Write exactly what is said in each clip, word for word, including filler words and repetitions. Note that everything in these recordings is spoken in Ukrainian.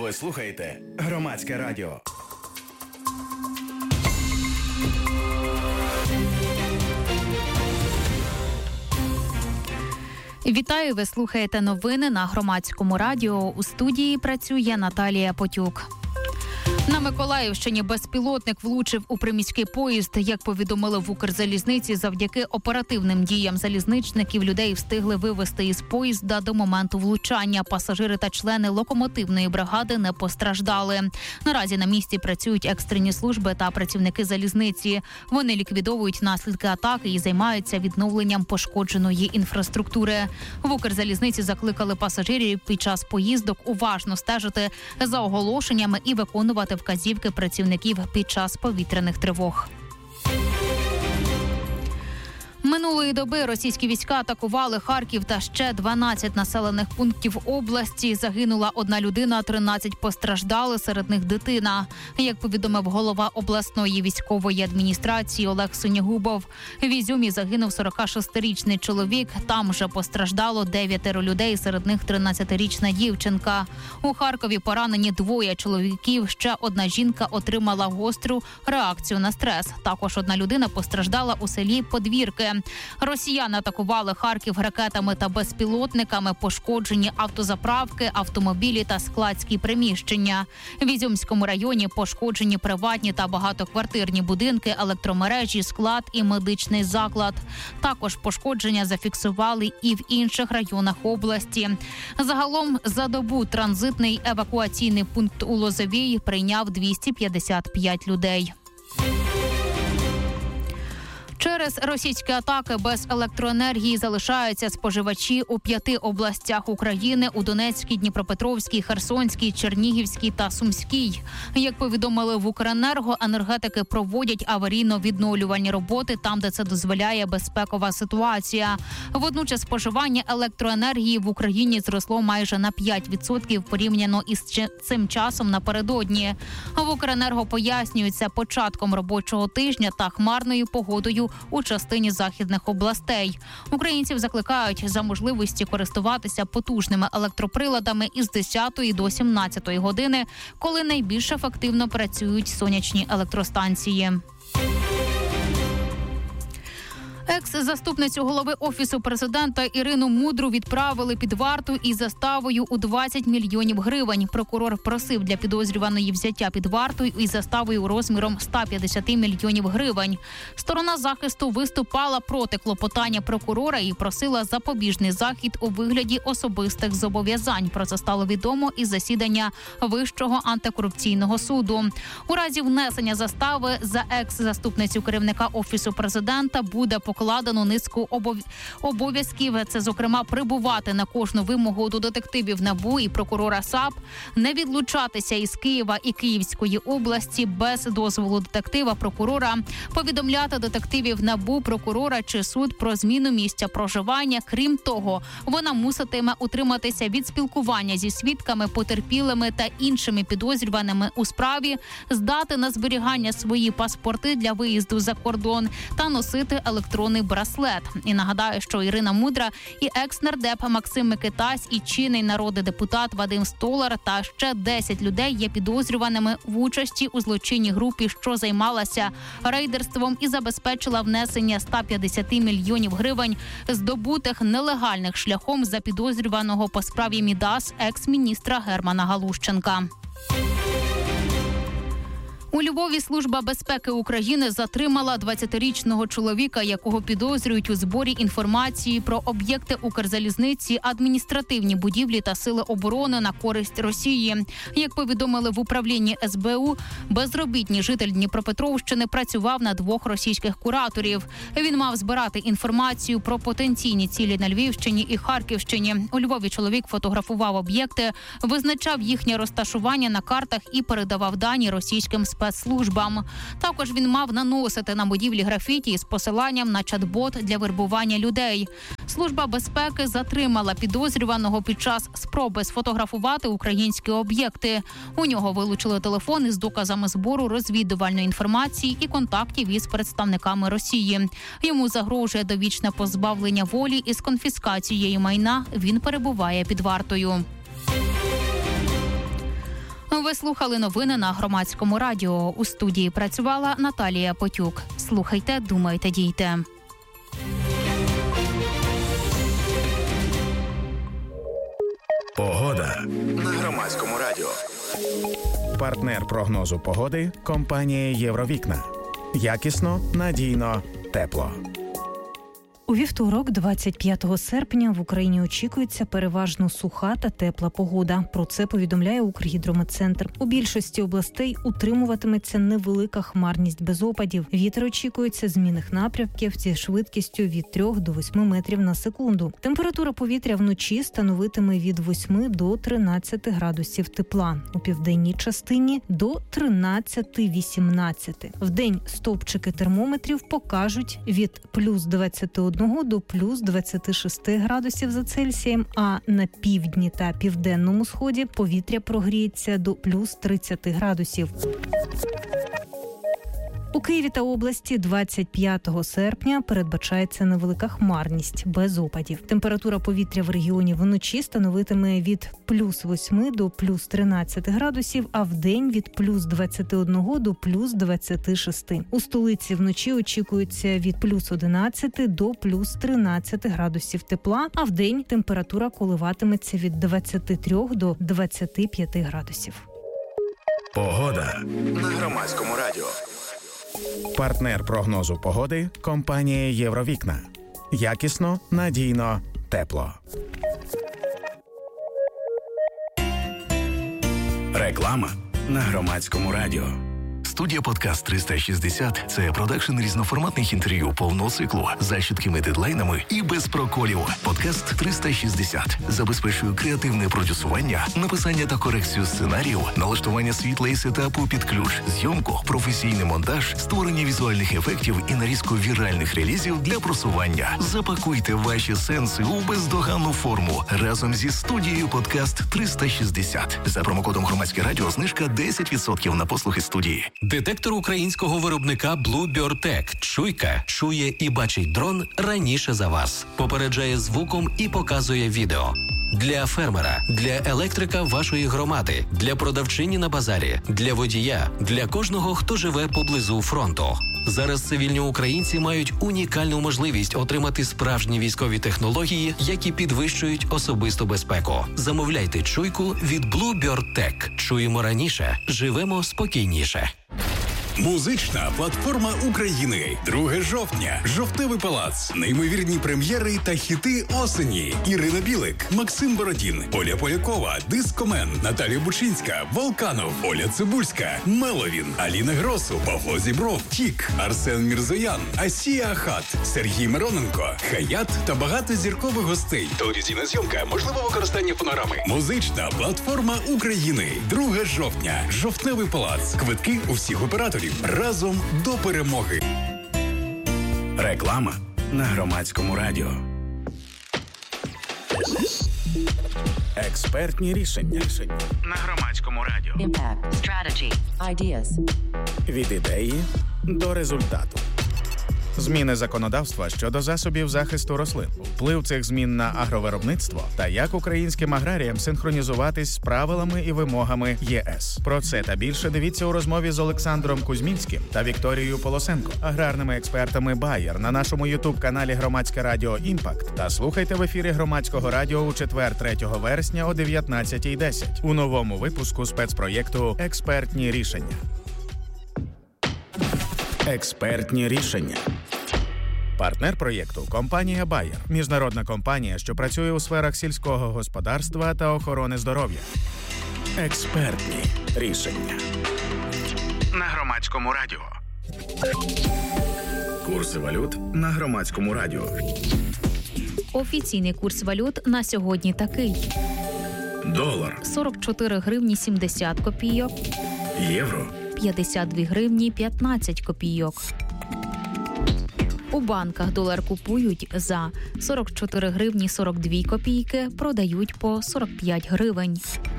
Ви слухаєте Громадське радіо. Вітаю, ви слухаєте новини на Громадському радіо. У студії працює Наталія Потюк. На Миколаївщині безпілотник влучив у приміський поїзд. Як повідомили в Укрзалізниці, завдяки оперативним діям залізничників людей встигли вивезти із поїзда до моменту влучання. Пасажири та члени локомотивної бригади не постраждали. Наразі на місці працюють екстрені служби та працівники залізниці. Вони ліквідовують наслідки атаки і займаються відновленням пошкодженої інфраструктури. В Укрзалізниці закликали пасажирів під час поїздок уважно стежити за оголошеннями і виконувати вказівки працівників під час повітряних тривог. Минулої доби російські війська атакували Харків та ще дванадцять населених пунктів області. Загинула одна людина, тринадцять постраждали, серед них дитина. Як повідомив голова обласної військової адміністрації Олег Синігубов, в Ізюмі загинув сорокашестирічний чоловік. Там же постраждало дев'ятеро людей, серед них тринадцятирічна дівчинка. У Харкові поранені двоє чоловіків. Ще одна жінка отримала гостру реакцію на стрес. Також одна людина постраждала у селі Подвірки. Росіяни атакували Харків ракетами та безпілотниками, пошкоджені автозаправки, автомобілі та складські приміщення. В Ізюмському районі пошкоджені приватні та багатоквартирні будинки, електромережі, склад і медичний заклад. Також пошкодження зафіксували і в інших районах області. Загалом за добу транзитний евакуаційний пункт у Лозовій прийняв двісті п'ятдесят п'ять людей. Через російські атаки без електроенергії залишаються споживачі у п'яти областях України – у Донецькій, Дніпропетровській, Херсонській, Чернігівській та Сумській. Як повідомили в Укренерго, енергетики проводять аварійно-відновлювальні роботи там, де це дозволяє безпекова ситуація. Водночас споживання електроенергії в Україні зросло майже на п'ять відсотків порівняно із цим часом напередодні. В Укренерго пояснюється початком робочого тижня та хмарною погодою у частині західних областей. Українців закликають за можливості користуватися потужними електроприладами із десятої до сімнадцятої години, коли найбільш ефективно працюють сонячні електростанції. Екс-заступницю голови Офісу президента Ірину Мудру відправили під варту із заставою у двадцять мільйонів гривень. Прокурор просив для підозрюваної взяття під вартою із заставою розміром сто п'ятдесят мільйонів гривень. Сторона захисту виступала проти клопотання прокурора і просила запобіжний захід у вигляді особистих зобов'язань. Про це стало відомо із засідання Вищого антикорупційного суду. У разі внесення застави за екс-заступницю керівника Офісу президента буде покладено низку обов'язків. Це, зокрема, прибувати на кожну вимогу до детективів НАБУ і прокурора САП, не відлучатися із Києва і Київської області без дозволу детектива, прокурора, повідомляти детективів НАБУ, прокурора чи суд про зміну місця проживання. Крім того, вона муситиме утриматися від спілкування зі свідками, потерпілими та іншими підозрюваними у справі, здати на зберігання свої паспорти для виїзду за кордон та носити електронний браслет. І нагадаю, що Ірина Мудра і екс-нардеп Максим Микитась, і чинний народний депутат Вадим Столар та ще десять людей є підозрюваними в участі у злочинній групі, що займалася рейдерством і забезпечила внесення сто п'ятдесят мільйонів гривень, здобутих нелегальних шляхом за підозрюваного по справі Мідас екс-міністра Германа Галущенка. У Львові Служба безпеки України затримала двадцятирічного чоловіка, якого підозрюють у зборі інформації про об'єкти Укрзалізниці, адміністративні будівлі та сили оборони на користь Росії. Як повідомили в управлінні ес бе у, безробітний житель Дніпропетровщини працював на двох російських кураторів. Він мав збирати інформацію про потенційні цілі на Львівщині і Харківщині. У Львові чоловік фотографував об'єкти, визначав їхнє розташування на картах і передавав дані російським спецслужбам. спецслужбам. Також він мав наносити на будівлі графіті із посиланням на чат-бот для вербування людей. Служба безпеки затримала підозрюваного під час спроби сфотографувати українські об'єкти. У нього вилучили телефон із доказами збору розвідувальної інформації і контактів із представниками Росії. Йому загрожує довічне позбавлення волі із конфіскацією майна. Він перебуває під вартою. Ви слухали новини на Громадському радіо. У студії працювала Наталія Потюк. Слухайте, думайте, дійте. Погода на Громадському радіо. Партнер прогнозу погоди – компанія «Євровікна». Якісно, надійно, тепло. У вівторок, двадцять п'ятого серпня, в Україні очікується переважно суха та тепла погода. Про це повідомляє Укргідрометцентр. У більшості областей утримуватиметься невелика хмарність без опадів. Вітер очікується змінних напрямків зі швидкістю від трьох до восьми метрів на секунду. Температура повітря вночі становитиме від восьми до тринадцяти градусів тепла. У південній частині – до тринадцяти-вісімнадцяти. Вдень стовпчики термометрів покажуть від плюс двадцяти одного до плюс двадцяти шести градусів за Цельсієм, а на півдні та південному сході повітря прогріється до плюс тридцяти градусів. У Києві та області двадцять п'ятого серпня передбачається невелика хмарність без опадів. Температура повітря в регіоні вночі становитиме від плюс восьми до плюс тринадцяти градусів, а вдень від плюс двадцяти одного до плюс двадцяти шести. У столиці вночі очікується від плюс одинадцяти до плюс тринадцяти градусів тепла, а вдень температура коливатиметься від двадцяти трьох до двадцяти п'яти градусів. Погода на Громадському радіо. Партнер прогнозу погоди – компанія «Євровікна». Якісно, надійно, тепло. Реклама на Громадському радіо. Студія «Подкаст триста шістдесят» – це продакшн різноформатних інтерв'ю повного циклу за чіткими дедлайнами і без проколів. «Подкаст триста шістдесят» забезпечує креативне продюсування, написання та корекцію сценаріїв, налаштування світла і сетапу під ключ, зйомку, професійний монтаж, створення візуальних ефектів і нарізку віральних релізів для просування. Запакуйте ваші сенси у бездоганну форму разом зі студією «Подкаст триста шістдесят». За промокодом «Громадське радіо» знижка десять відсотків на послуги студії. Детектор українського виробника BlueBird-Tech. Чуйка чує і бачить дрон раніше за вас. Попереджає звуком і показує відео. Для фермера, для електрика вашої громади, для продавчині на базарі, для водія, для кожного, хто живе поблизу фронту. Зараз цивільні українці мають унікальну можливість отримати справжні військові технології, які підвищують особисту безпеку. Замовляйте чуйку від BlueBird-Tech. Чуємо раніше, живемо спокійніше. Музична платформа України. друге жовтня. Жовтневий палац. Неймовірні прем'єри та хіти осені. Ірина Білик, Максим Бородін, Оля Полякова, Дискомен, Наталія Бучинська, Волканов, Оля Цибульська, Меловін, Аліна Гросу, Павло Зібров, Тік, Арсен Мірзоян, Асія Ахат, Сергій Мироненко, Хаят та багато зіркових гостей. Телевізійна зйомка, можливо використання фонограми. Музична платформа України. друге жовтня. Жовтневий палац. Квитки у всіх операторів. Разом до перемоги. Реклама на Громадському радіо. Експертні рішення на Громадському радіо. Impact, strategy, ideas. Від ідеї до результату. Зміни законодавства щодо засобів захисту рослин, вплив цих змін на агровиробництво та як українським аграріям синхронізуватись з правилами і вимогами ЄС. Про це та більше дивіться у розмові з Олександром Кузьмінським та Вікторією Полосенко, аграрними експертами Bayer на нашому ютуб-каналі Громадське радіо «Імпакт» та слухайте в ефірі Громадського радіо у четвер, третього вересня о дев'ятнадцятій десять у новому випуску спецпроєкту «Експертні рішення». Експертні рішення. Партнер проєкту – компанія Bayer. Міжнародна компанія, що працює у сферах сільського господарства та охорони здоров'я. Експертні рішення. На Громадському радіо. Курси валют на Громадському радіо. Офіційний курс валют на сьогодні такий. Долар. сорок чотири гривні сімдесят копійок. Євро. п'ятдесят дві гривні п'ятнадцять копійок. У банках долар купують за сорок чотири гривні сорок дві копійки, продають по сорок п'ять гривень.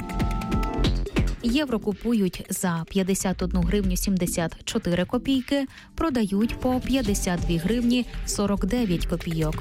Євро купують за п'ятдесят одну гривню сімдесят чотири копійки, продають по п'ятдесят дві гривні сорок дев'ять копійок.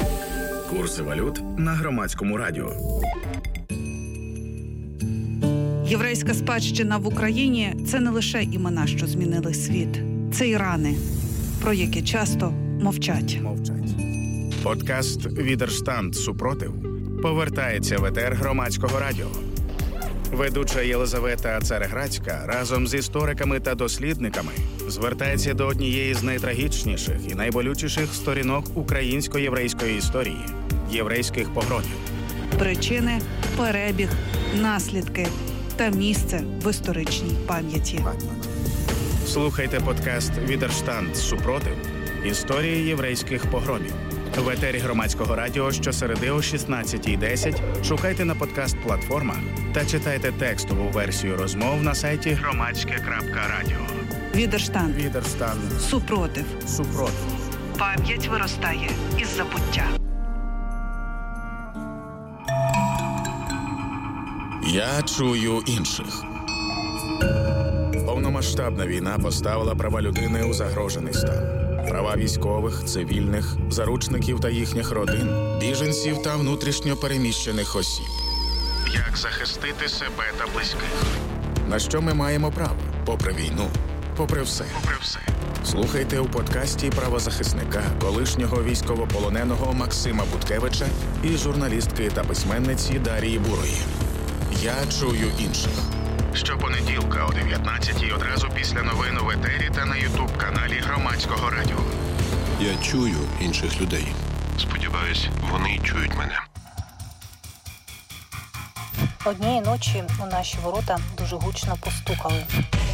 Курси валют на Громадському радіо. Єврейська спадщина в Україні – це не лише імена, що змінили світ. Це і рани, про які часто мовчать. Мовчать. Подкаст «Відерштанд. Супротив» повертається в етер Громадського радіо. Ведуча Єлизавета Цареградська разом з істориками та дослідниками звертається до однієї з найтрагічніших і найболючіших сторінок українсько-єврейської історії – єврейських погромів. Причини, перебіг, наслідки та місце в історичній пам'яті. Слухайте подкаст «Відерштанд. Супротив. Історії єврейських погромів». В етері Громадського радіо щосереди о шістнадцятій десять шукайте на подкаст-платформах та читайте текстову версію розмов на сайті громадське крапка радіо. Відерштанд. Відерштанд. Супротив. Супротив. Пам'ять виростає із забуття. Я чую інших. Повномасштабна війна поставила права людини у загрожений стан. Права військових, цивільних, заручників та їхніх родин, біженців та внутрішньо переміщених осіб. Як захистити себе та близьких? На що ми маємо право? Попри війну, попри все. Попри все. Слухайте у подкасті правозахисника, колишнього військовополоненого Максима Буткевича і журналістки та письменниці Дарії Бурої. Я чую інших. Щопонеділка о дев'ятнадцятій одразу після новин у етері та на ютуб-каналі Громадського радіо. Я чую інших людей. Сподіваюсь, вони чують мене. Однієї ночі у наші ворота дуже гучно постукали.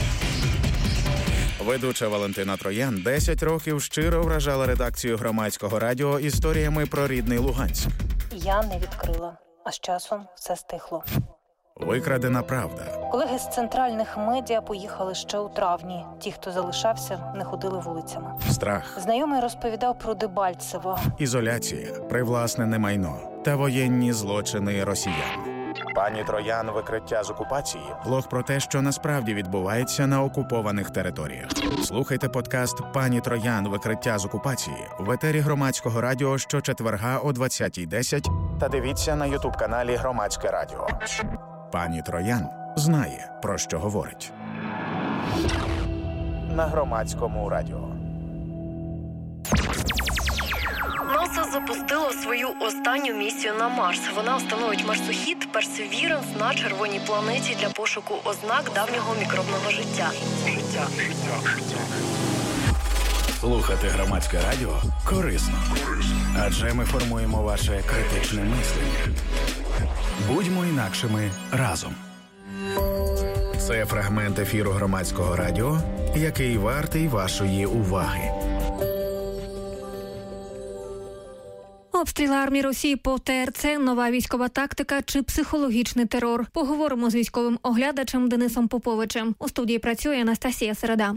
Ведуча Валентина Троян десять років щиро вражала редакцію Громадського радіо історіями про рідний Луганськ. Я не відкрила, а з часом все стихло. Викрадена правда. Колеги з центральних медіа поїхали ще у травні. Ті, хто залишався, не ходили вулицями. Страх. Знайомий розповідав про Дебальцево. Ізоляція, привласнене майно та воєнні злочини росіян. Пані Троян «Викриття з окупації» – блог про те, що насправді відбувається на окупованих територіях. Слухайте подкаст «Пані Троян. Викриття з окупації» в етері Громадського радіо щочетверга о двадцятій десять та дивіться на ютуб-каналі Громадське радіо. Пані Троян знає, про що говорить. На Громадському радіо. НАСА запустило свою останню місію на Марс. Вона встановить марсохід Perseverance на червоній планеті для пошуку ознак давнього мікробного життя. Життя. Слухати Громадське радіо корисно. Адже ми формуємо ваше критичне мислення. Будьмо інакшими разом. Це фрагмент ефіру Громадського радіо, який вартий вашої уваги. Обстріли армії Росії по ТРЦ, нова військова тактика чи психологічний терор. Поговоримо з військовим оглядачем Денисом Поповичем. У студії працює Анастасія Середа.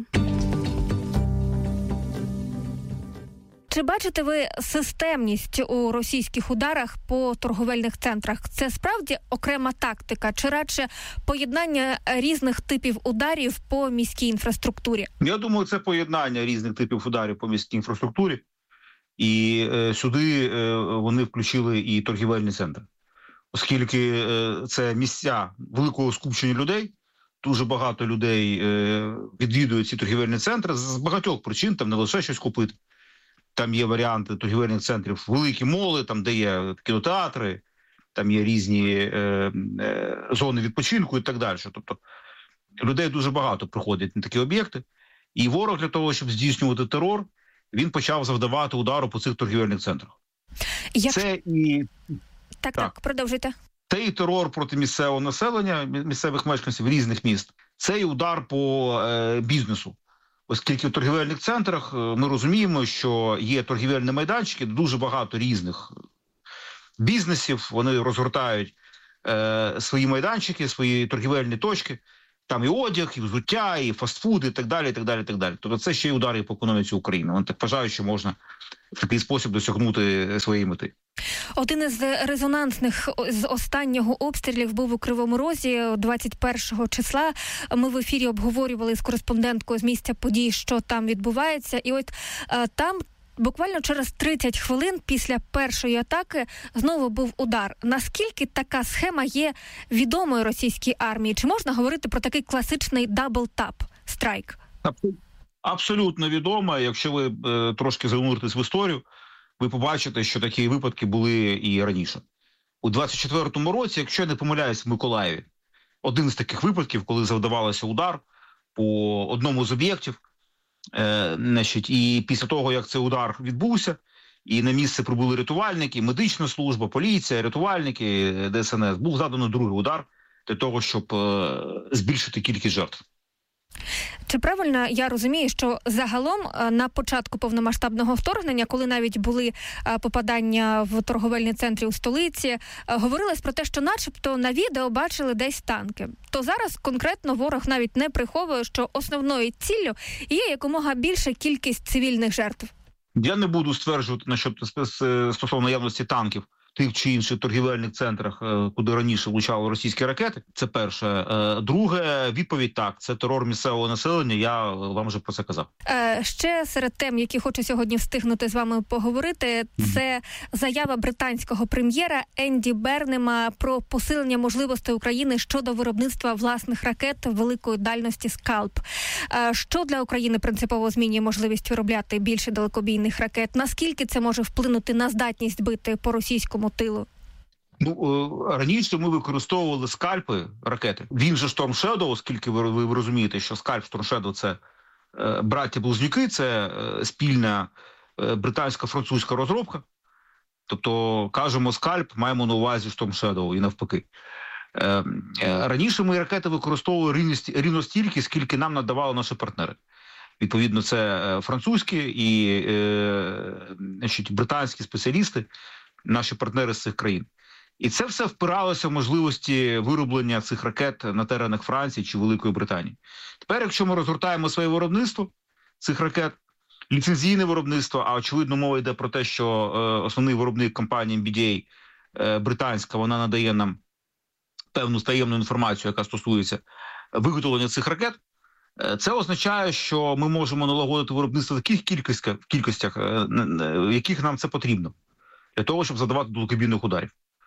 Чи бачите ви системність у російських ударах по торговельних центрах? Це справді окрема тактика, чи радше поєднання різних типів ударів по міській інфраструктурі? Я думаю, це поєднання різних типів ударів по міській інфраструктурі. І е, сюди е, вони включили і торгівельний центр. Оскільки е, це місця великого скупчення людей, дуже багато людей е, відвідують ці торгівельні центри з багатьох причин, там не лише щось купити. Там є варіанти торгівельних центрів, великі моли, там де є кінотеатри, там є різні е, е, зони відпочинку і так далі. Тобто людей дуже багато приходять на такі об'єкти. І ворог для того, щоб здійснювати терор, він почав завдавати удару по цих торгівельних центрах. Як... Це і... Так, так, так, продовжуйте. Це і терор проти місцевого населення, місцевих мешканців різних міст. Це і удар по е, бізнесу. Оскільки в торгівельних центрах ми розуміємо, що є торгівельні майданчики, дуже багато різних бізнесів, вони розгортають е, свої майданчики, свої торгівельні точки. Там і одяг, і взуття, і фастфуд, і так далі, і так далі, і так далі. Тобто це ще й удари по економіці України. Вони так вважають, що можна в такий спосіб досягнути своєї мети. Один із резонансних з останнього обстрілів був у Кривому Розі двадцять першого числа. Ми в ефірі обговорювали з кореспонденткою з місця подій, що там відбувається. І от там буквально через тридцять хвилин після першої атаки знову був удар. Наскільки така схема є відомою російській армії? Чи можна говорити про такий класичний дабл-тап страйк? Абсолютно відомо. Якщо ви е, трошки зануритесь в історію, ви побачите, що такі випадки були і раніше. У двадцять четвертому році, якщо я не помиляюсь, в Миколаєві, один з таких випадків, коли завдавалося удар по одному з об'єктів, е, значить, і після того, як цей удар відбувся, і на місце прибули рятувальники, медична служба, поліція, рятувальники, Де Ес Ен Ес, був заданий другий удар для того, щоб е, збільшити кількість жертв. Чи правильно я розумію, що загалом на початку повномасштабного вторгнення, коли навіть були попадання в торговельні центри у столиці, говорилось про те, що начебто на відео бачили десь танки. То зараз конкретно ворог навіть не приховує, що основною ціллю є якомога більша кількість цивільних жертв. Я не буду стверджувати насчет стосовно наявності танків в тих чи інших торгівельних центрах, куди раніше влучали російські ракети. Це перше. Друге, відповідь так, це терор місцевого населення, я вам вже про це казав. Ще серед тем, які хочу сьогодні встигнути з вами поговорити, це заява британського прем'єра Енді Бернема про посилення можливостей України щодо виробництва власних ракет великої дальності «Скальп». Що для України принципово змінює можливість виробляти більше далекобійних ракет? Наскільки це може вплинути на здатність бити по російському тилу? Ну, раніше ми використовували скальпи, ракети. Він же Storm Shadow, оскільки ви, ви розумієте, що скальп, Storm Shadow – це е, браття-близнюки, це е, спільна е, британсько-французька розробка. Тобто, кажемо скальп, маємо на увазі Storm Shadow і навпаки. Е, е, раніше ми ракети використовували рівно, рівно стільки, скільки нам надавали наші партнери. Відповідно, це французькі і е, значить, британські спеціалісти, наші партнери з цих країн. І це все впиралося в можливості вироблення цих ракет на теренах Франції чи Великої Британії. Тепер, якщо ми розгортаємо своє виробництво цих ракет, ліцензійне виробництво, а очевидно мова йде про те, що е, основний виробник компанії Ем Бі Ді Ей е, британська, вона надає нам певну таємну інформацію, яка стосується виготовлення цих ракет, е, це означає, що ми можемо налагодити виробництво в таких кількостях, в кількостях, е, в яких нам це потрібно, для того, щоб задавати далекобійних ударів.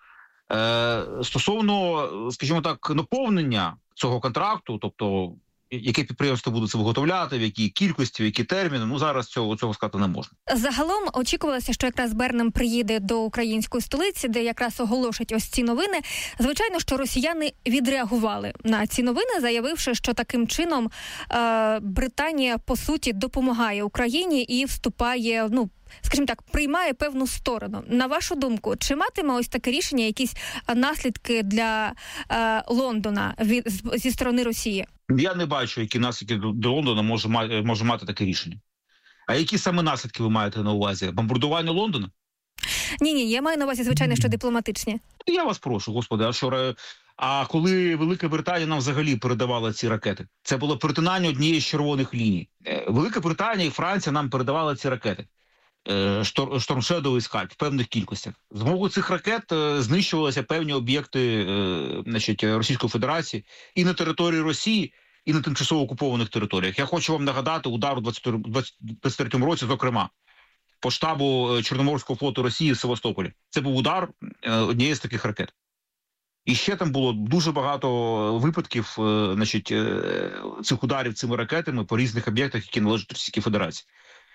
Е, стосовно, скажімо так, наповнення цього контракту, тобто яке підприємство буде це виготовляти, в якій кількості, в які терміни, ну зараз цього, цього сказати не можна. Загалом очікувалося, що якраз Бернем приїде до української столиці, де якраз оголошать ось ці новини. Звичайно, що росіяни відреагували на ці новини, заявивши, що таким чином е, Британія, по суті, допомагає Україні і вступає, ну, скажімо так, приймає певну сторону. На вашу думку, чи матиме ось таке рішення якісь наслідки для е, Лондона від, зі сторони Росії? Я не бачу, які наслідки до Лондона може, може мати таке рішення. А які саме наслідки ви маєте на увазі? Бомбардування Лондона? Ні-ні, я маю на увазі, звичайно, що дипломатичні. Я вас прошу, господи, а що... А коли Велика Британія нам взагалі передавала ці ракети? Це було перетинання однієї з червоних ліній. Велика Британія і Франція нам передавали ці ракети. Storm Shadow і скальп в певних кількостях. З допомогою цих ракет знищувалися певні об'єкти значить, Російської Федерації і на території Росії, і на тимчасово окупованих територіях. Я хочу вам нагадати удар у двадцять третьому році, зокрема, по штабу Чорноморського флоту Росії в Севастополі. Це був удар однієї з таких ракет. І ще там було дуже багато випадків значить, цих ударів цими ракетами по різних об'єктах, які належать Російській Федерації.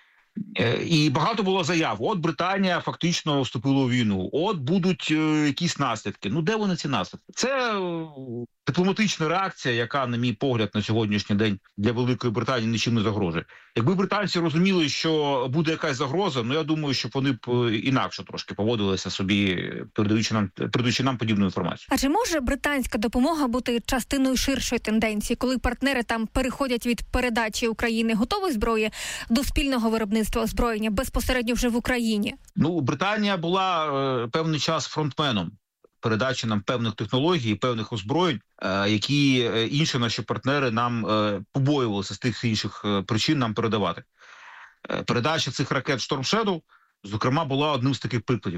І багато було заяв. От Британія фактично вступила у війну. От будуть е, якісь наслідки. Ну, де вони ці наслідки? Це е, дипломатична реакція, яка, на мій погляд, на сьогоднішній день для Великої Британії нічим не загрожує. Якби британці розуміли, що буде якась загроза, ну, я думаю, що вони б інакше трошки поводилися собі, передаючи нам, передаючи нам подібну інформацію. А чи може британська допомога бути частиною ширшої тенденції, коли партнери там переходять від передачі України готової зброї до спільного виробництва озброєння безпосередньо вже в Україні? Ну, Британія була е, певний час фронтменом передачі нам певних технологій, певних озброєнь, е, які е, інші наші партнери нам е, побоювалися з тих інших е, причин нам передавати. Е, передача цих ракет Storm Shadow, зокрема, була одним з таких прикладів.